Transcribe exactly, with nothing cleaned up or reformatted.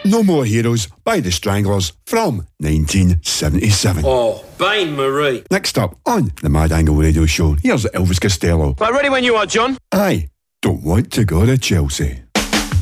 No More Heroes by the Stranglers from nineteen seventy-seven. Oh, Bain Marie. Next up on the Mad Angle Radio Show, here's Elvis Costello. Right, ready when you are, John. I don't want to go to Chelsea.